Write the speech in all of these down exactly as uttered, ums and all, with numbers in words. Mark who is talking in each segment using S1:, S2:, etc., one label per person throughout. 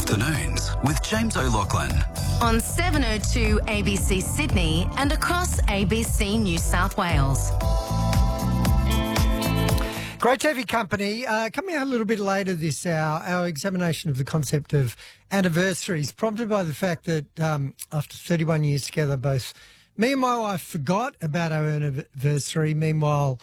S1: Afternoons with James O'Loughlin.
S2: On seven oh two A B C Sydney and across A B C New South Wales.
S3: Great to have your company. Uh, coming out a little bit later this hour, our examination of the concept of anniversaries, prompted by the fact that um, after thirty-one years together, both me and my wife forgot about our anniversary. Meanwhile,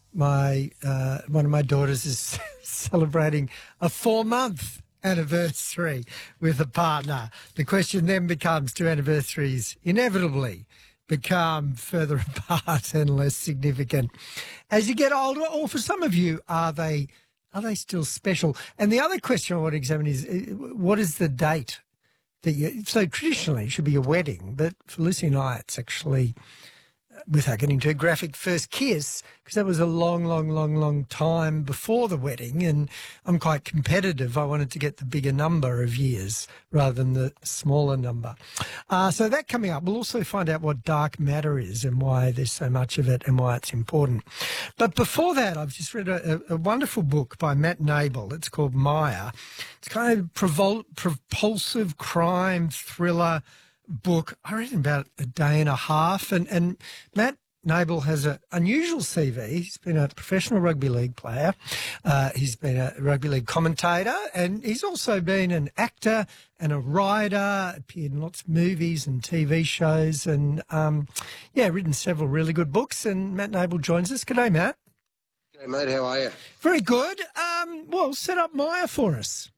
S3: my uh, one of my daughters is celebrating a four-month anniversary with a partner. The question then becomes, do anniversaries inevitably become further apart and less significant as you get older, or for some of you, are they are they still special? And the other question I want to examine is, what is the date that you... So traditionally it should be a wedding, but for Lucy and I, it's actually, without getting too graphic, first kiss, because that was a long, long, long, long time before the wedding, and I'm quite competitive. I wanted to get the bigger number of years rather than the smaller number. Uh, so that coming up, we'll also find out what dark matter is and why there's so much of it and why it's important. But before that, I've just read a, a wonderful book by Matt Nable. It's called Maya. It's kind of provol- propulsive crime thriller book. I read it in about a day and a half, and, and Matt Nable has an unusual C V. He's been a professional rugby league player. Uh, he's been a rugby league commentator, and he's also been an actor and a writer, appeared in lots of movies and T V shows, and, um, yeah, written several really good books, and Matt Nable joins us. G'day, Matt.
S4: G'day, mate. How are you?
S3: Very good. Um, well, set up Maya for us.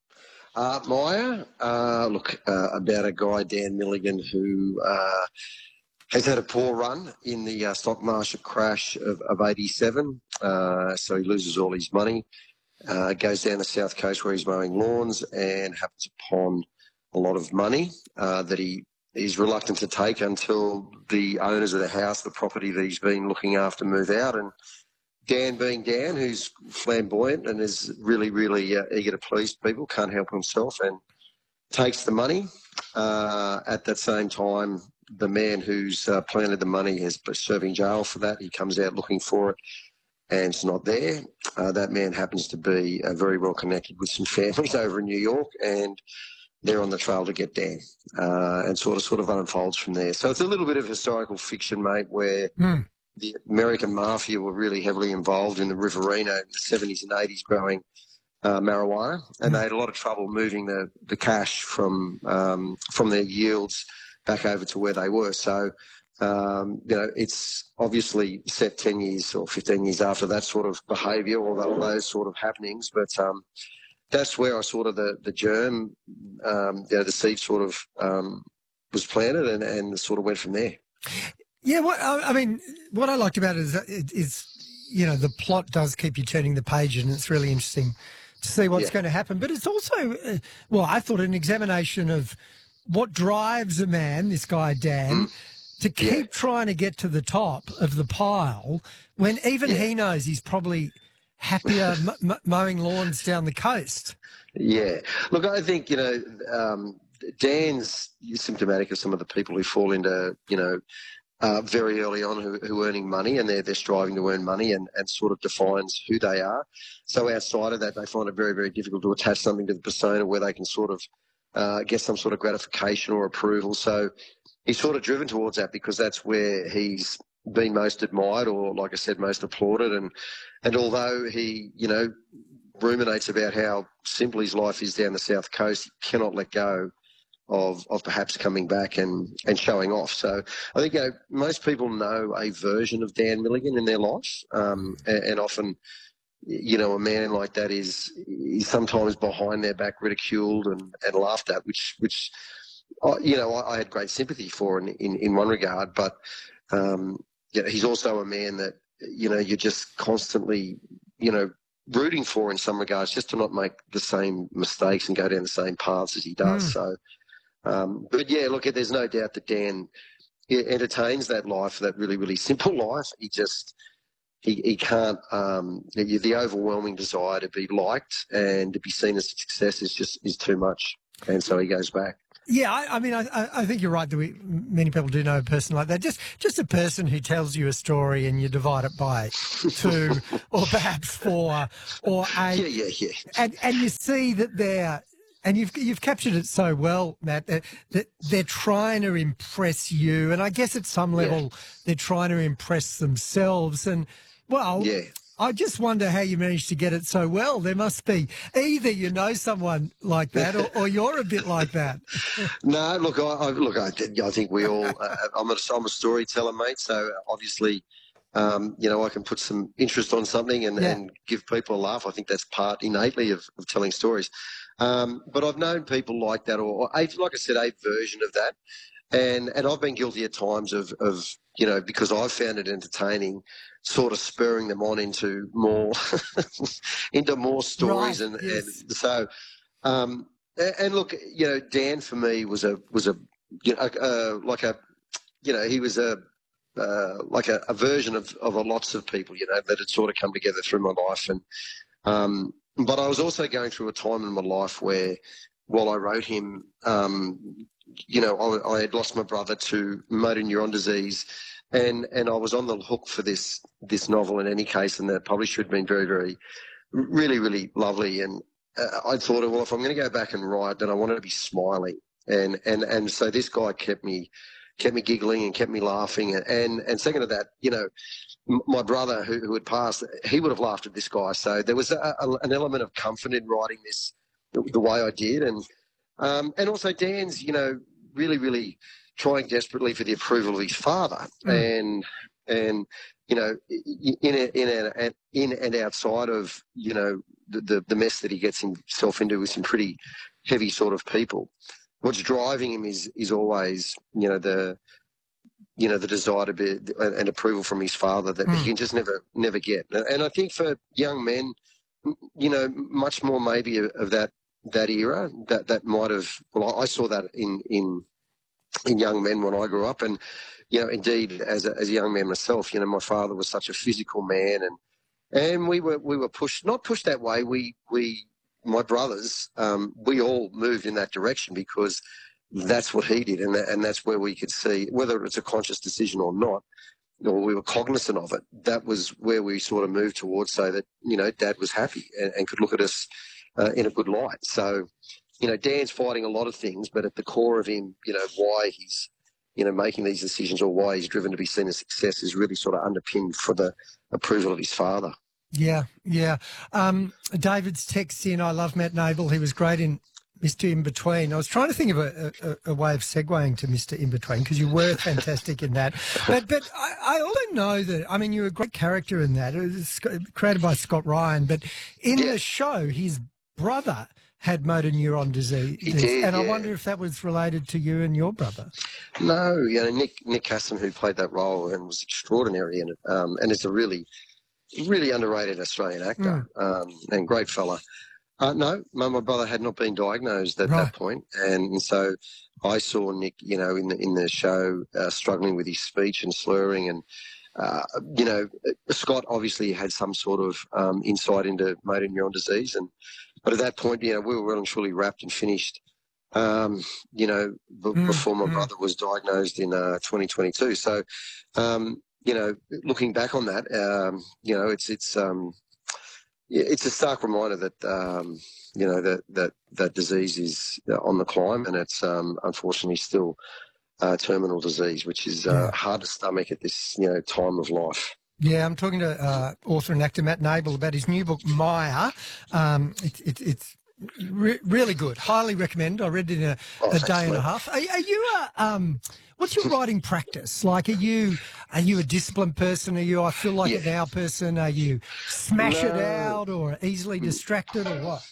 S4: Uh, Maya, uh, look, uh, about a guy, Dan Milligan, who uh, has had a poor run in the uh, stock market crash of, of eighty-seven. Uh, so he loses all his money, uh, goes down the south coast where he's mowing lawns and happens upon a lot of money uh, that he is reluctant to take until the owners of the house, the property that he's been looking after, move out. And Dan, being Dan, who's flamboyant and is really, really uh, eager to please people, can't help himself and takes the money. Uh, at that same time, the man who's uh, planted the money is serving jail for that. He comes out looking for it and it's not there. Uh, that man happens to be uh, very well connected with some families over in New York, and they're on the trail to get Dan, uh, and sort of sort of unfolds from there. So it's a little bit of historical fiction, mate, where... Mm. The American mafia were really heavily involved in the Riverina in the seventies and eighties growing uh, marijuana, and they had a lot of trouble moving the, the cash from um, from their yields back over to where they were. So, um, you know, it's obviously set ten years or fifteen years after that sort of behaviour or those sort of happenings, but um, that's where I sort of the, the germ, um, you know, the seed sort of um, was planted and, and sort of went from there.
S3: Yeah, what I mean, what I liked about it is, is, you know, the plot does keep you turning the page, and it's really interesting to see what's yeah. going to happen. But it's also, uh, well, I thought an examination of what drives a man, this guy Dan, mm. to keep yeah. trying to get to the top of the pile when even yeah. he knows he's probably happier m- m- mowing lawns down the coast.
S4: Yeah. Look, I think, you know, um, Dan's symptomatic of some of the people who fall into, you know, Uh, very early on who, who are earning money, and they're, they're striving to earn money, and, and sort of defines who they are. So outside of that, they find it very, very difficult to attach something to the persona where they can sort of uh, get some sort of gratification or approval. So he's sort of driven towards that because that's where he's been most admired or, like I said, most applauded. And, and although he, you know, ruminates about how simple his life is down the south coast, he cannot let go Of, of perhaps coming back and, and showing off. So I think, you know, most people know a version of Dan Milligan in their life, um, and, and often, you know, a man like that is, is sometimes behind their back ridiculed and, and laughed at, which, which you know, I, I had great sympathy for in, in, in one regard. But, um, you know, he's also a man that, you know, you're just constantly, you know, rooting for in some regards, just to not make the same mistakes and go down the same paths as he does. Mm. So, Um, but, yeah, look, there's no doubt that Dan entertains that life, that really, really simple life. He just he, he can't um, – the overwhelming desire to be liked and to be seen as a success is just is too much, and so he goes back.
S3: Yeah, I, I mean, I, I think you're right that we, many people do know a person like that. Just just a person who tells you a story and you divide it by two or perhaps four or eight.
S4: Yeah, yeah, yeah.
S3: And, and you see that they're And you've you've captured it so well, Matt, that, that they're trying to impress you. And I guess at some level
S4: Yeah.
S3: they're trying to impress themselves. And, well,
S4: Yeah.
S3: I just wonder how you managed to get it so well. There must be either you know someone like that or, or you're a bit like that.
S4: No, look, I, I look, I, I think we all. Uh, I'm a, I'm a storyteller, mate. So obviously, um, you know, I can put some interest on something and,
S3: Yeah.
S4: and give people a laugh. I think that's part innately of, of telling stories. Um, but I've known people like that, or, or a, like I said, a version of that. And and I've been guilty at times of, of you know, because I've found it entertaining, sort of spurring them on into more into more stories.
S3: Right,
S4: And,
S3: yes.
S4: and so, um, and, and look, you know, Dan for me was a was a you know uh, like a you know he was a uh, like a, a version of of a lots of people, you know, that had sort of come together through my life. And um, but I was also going through a time in my life where, while I wrote him, um, you know, I, I had lost my brother to motor neuron disease, and, and I was on the hook for this this novel in any case, and the publisher had been very, very, really, really lovely. And uh, I thought, well, if I'm going to go back and write, then I wanted to be smiling, and and and so this guy kept me kept me giggling and kept me laughing, and and, and second to that, you know, my brother who, who had passed, he would have laughed at this guy. So there was a, a, an element of comfort in writing this the, the way I did. And um, and also Dan's, you know, really, really trying desperately for the approval of his father. Mm. And, and you know, in, a, in, a, in and outside of, you know, the, the, the mess that he gets himself into with some pretty heavy sort of people, what's driving him is is always, you know, the you know, the desire to be and approval from his father that mm. he can just never, never get. And I think for young men, you know, much more maybe of that that era that that might have. Well, I saw that in in in young men when I grew up, and you know, indeed as a, as a young man myself, you know, my father was such a physical man, and and we were we were pushed not pushed that way. We we my brothers, um, we all moved in that direction because that's what he did, and that, and that's where we could see whether it's a conscious decision or not, or we were cognizant of it. That was where we sort of moved towards, so that you know, Dad was happy and, and could look at us uh, in a good light. So, you know, Dan's fighting a lot of things, but at the core of him, you know, why he's you know making these decisions or why he's driven to be seen as success is really sort of underpinned for the approval of his father.
S3: Yeah, yeah. Um, David's text in. I love Matt Nable. He was great in Mister In Between. I was trying to think of a, a, a way of segueing to Mister In Between because you were fantastic in that. But but I, I also know that, I mean, you're a great character in that. It was created by Scott Ryan. But in
S4: yeah.
S3: the show, his brother had motor neuron disease.
S4: He did,
S3: and
S4: yeah.
S3: I wonder if that was related to you and your brother.
S4: No, you know, Nick Nick Casson, who played that role and was extraordinary in it, um, and is a really, really underrated Australian actor mm. um, and great fella. Uh, no, my, my brother had not been diagnosed at right. that point, and, and so I saw Nick, you know, in the in the show, uh, struggling with his speech and slurring, and uh, you know, Scott obviously had some sort of um, insight into motor neuron disease, and but at that point, you know, we were well and truly wrapped and finished, um, you know, b- mm, before my mm. brother was diagnosed in uh, twenty twenty-two. So, um, you know, looking back on that, um, you know, it's it's. Um, It's a stark reminder that um, you know that, that that disease is on the climb, and it's um, unfortunately still uh, terminal disease, which is uh, yeah. hard to stomach at this you know time of life.
S3: Yeah, I'm talking to uh, author and actor Matt Nable about his new book Maya. Um, it, it, it's re- really good, highly recommend. I read it in a,
S4: oh,
S3: a day and a half. Are, are you a um, what's your writing practice like? Are you are you a disciplined person? Are you I feel like yeah. a now person? Are you smash no. it out or easily distracted or what?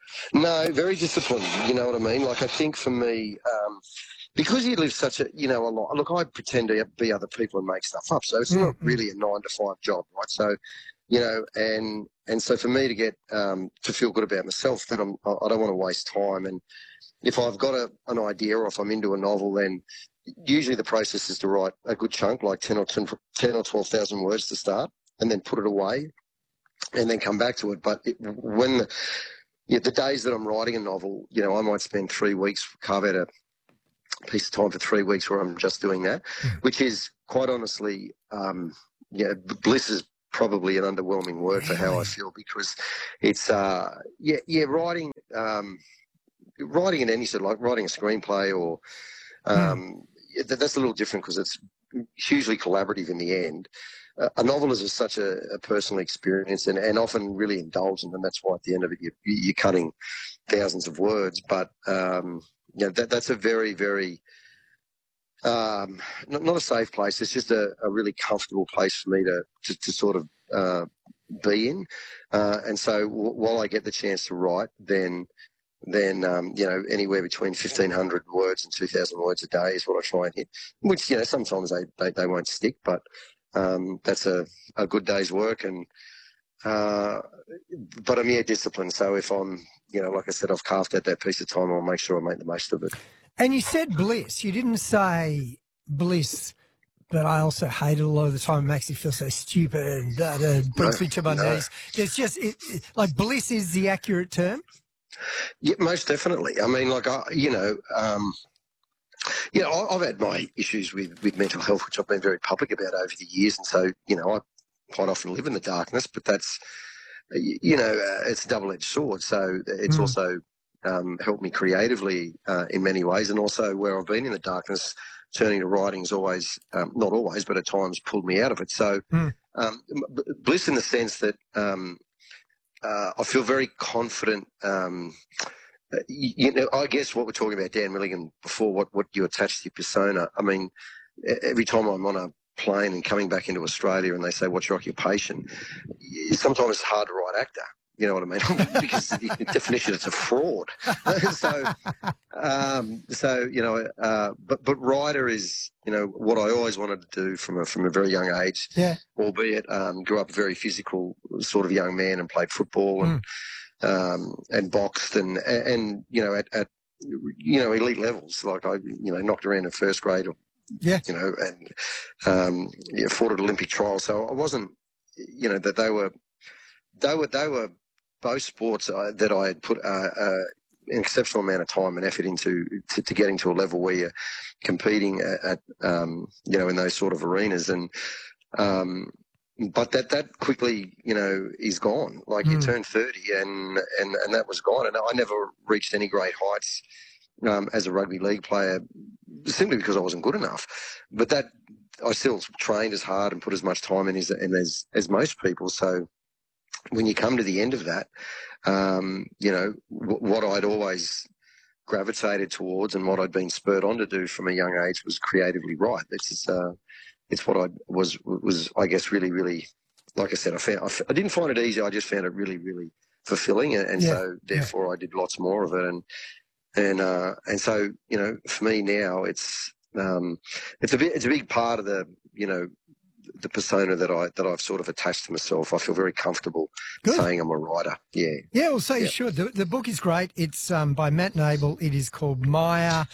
S4: No, very disciplined. You know what I mean? Like I think for me, um, because you live such a you know a lot. Look, I pretend to be other people and make stuff up, so it's mm-hmm. not really a nine to five job, right? So, you know, and and so for me to get um, to feel good about myself, that I'm I don't want to waste time, and if I've got a, an idea or if I'm into a novel, then usually the process is to write a good chunk, like ten or ten or twelve thousand words to start, and then put it away, and then come back to it. But it, when the, yeah, the days that I'm writing a novel, you know, I might spend three weeks, carve out a piece of time for three weeks where I'm just doing that, mm. which is quite honestly, um, yeah, bliss is probably an underwhelming word for how I feel because it's, uh, yeah, yeah, writing. Um, writing in any sort of like writing a screenplay or um, mm. that, that's a little different because it's hugely collaborative in the end. Uh, a novel is such a, a personal experience and, and often really indulgent, and that's why at the end of it you, you're cutting thousands of words. But um, you know, that, that's a very, very um, not, not a safe place. It's just a, a really comfortable place for me to to, to sort of uh, be in. Uh, and so w- while I get the chance to write, then then um, you know, anywhere between fifteen hundred words and two thousand words a day is what I try and hit. Which, you know, sometimes they they, they won't stick, but Um, that's a, a good day's work, and uh, but I'm yeah disciplined. So if I'm, you know, like I said, I've carved out that piece of time, I'll make sure I make the most of it.
S3: And you said bliss. You didn't say bliss, but I also hate it a lot of the time. It makes you feel so stupid and uh, uh, brings me to my
S4: no.
S3: knees. It's just it, it, like bliss is the accurate term.
S4: Yeah, most definitely. I mean, like I, you know. Um, Yeah, I've had my issues with, with mental health, which I've been very public about over the years. And so, you know, I quite often live in the darkness, but that's, you know, uh, it's a double-edged sword. So it's mm. also um, helped me creatively uh, in many ways. And also where I've been in the darkness, turning to writing's always, um, not always, but at times pulled me out of it. So mm. um, bliss in the sense that um, uh, I feel very confident um You know, I guess what we're talking about, Dan Milligan, before, what, what you attach to your persona. I mean, every time I'm on a plane and coming back into Australia and they say, what's your occupation? Sometimes it's hard to write actor. You know what I mean? Because the definition, it's a fraud. so, um, so you know, uh, but but writer is, you know, what I always wanted to do from a from a very young age. Yeah. Albeit, um, grew up a very physical sort of young man and played football and. Mm. Um, and boxed and, and, and, you know, at, at, you know, elite levels. Like I, you know, knocked around in first grade, or, yeah. you know, and um, yeah, fought at Olympic trials. So I wasn't, you know, that they were, they were, they were both sports uh, that I had put uh, uh, an exceptional amount of time and effort into to, to getting to a level where you're competing at, at um, you know, in those sort of arenas. And, um, But that, that quickly, you know, is gone. Like mm. you turn thirty and, and, and that was gone. And I never reached any great heights um, as a rugby league player simply because I wasn't good enough. But that I still trained as hard and put as much time in as, and as, as most people. So when you come to the end of that, um, you know, w- what I'd always gravitated towards and what I'd been spurred on to do from a young age was creatively write. This is uh, It's what I was, was I guess, really, really, like I said, I found I, f- I didn't find it easy. I just found it really, really fulfilling, and, and yeah, so therefore yeah. I did lots more of it. And and uh, and so you know, for me now, it's um, it's a bit, it's a big part of the you know the persona that I that I've sort of attached to myself. I feel very comfortable Good. saying I'm a writer. Yeah,
S3: yeah. Well, so yeah. sure. The, the book is great. It's um, by Matt Nable. It is called Maya.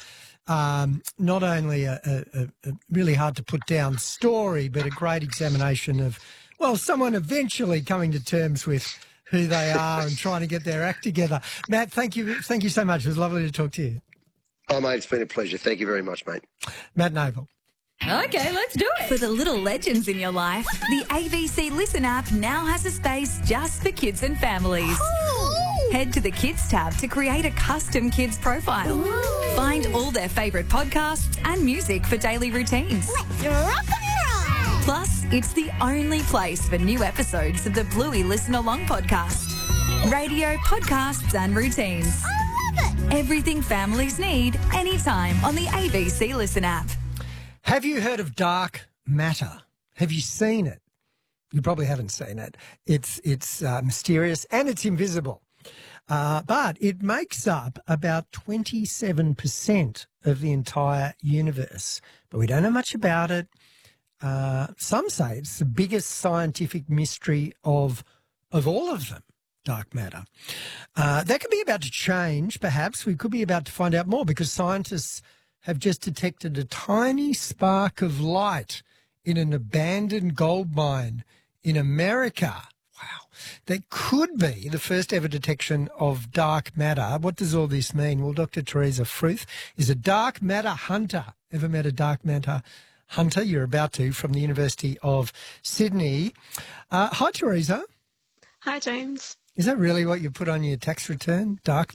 S3: Um, not only a, a, a really hard to put down story, but a great examination of, well, someone eventually coming to terms with who they are and trying to get their act together. Matt, thank you, thank you so much. It was lovely to talk to you.
S4: Oh, mate, it's been a pleasure. Thank you very much, mate.
S3: Matt Nable.
S5: Okay, let's do it. For the little legends in your life, the A B C Listen app now has a space just for kids and families. Ooh. Head to the Kids tab to create a custom kids profile. Ooh. Find all their favourite podcasts and music for daily routines.
S6: Let's rock and roll.
S5: Plus, it's the only place for new episodes of the Bluey Listen Along podcast. Radio, podcasts and routines.
S6: I love it.
S5: Everything families need, anytime on the A B C Listen app.
S3: Have you heard of dark matter? Have you seen it? You probably haven't seen it. It's it's uh, mysterious and it's invisible. Uh, but it makes up about twenty-seven percent of the entire universe. But we don't know much about it. Uh, some say it's the biggest scientific mystery of of all of them, dark matter. Uh, that could be about to change, perhaps. We could be about to find out more because scientists have just detected a tiny spark of light in an abandoned gold mine in America. Wow. That could be the first ever detection of dark matter. What does all this mean? Well, Doctor Teresa Fruth is a dark matter hunter. Ever met a dark matter hunter? You're about to, from the University of Sydney. Uh, hi, Teresa.
S7: Hi, James.
S3: Is that really what you put on your tax return? Dark